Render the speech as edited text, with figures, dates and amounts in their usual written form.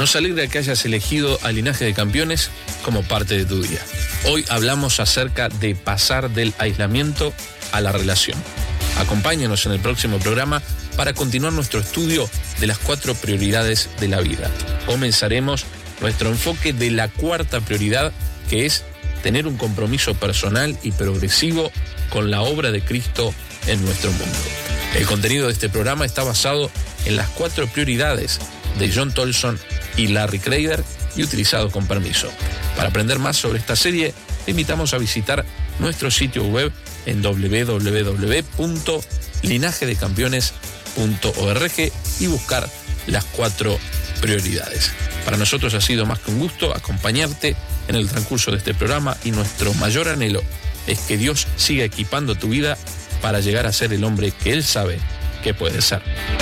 Nos alegra que hayas elegido a Linaje de Campeones como parte de tu día. Hoy hablamos acerca de pasar del aislamiento a la relación. Acompáñanos en el próximo programa para continuar nuestro estudio de las 4 prioridades de la vida. Comenzaremos nuestro enfoque de la 4ª prioridad, que es tener un compromiso personal y progresivo con la obra de Cristo en nuestro mundo. El contenido de este programa está basado en las 4 prioridades de John Tolson y Larry Kreider y utilizado con permiso. Para aprender más sobre esta serie, te invitamos a visitar nuestro sitio web en www.linajedecampeones.org y buscar las 4 prioridades. Para nosotros ha sido más que un gusto acompañarte en el transcurso de este programa y nuestro mayor anhelo es que Dios siga equipando tu vida para llegar a ser el hombre que Él sabe que puedes ser.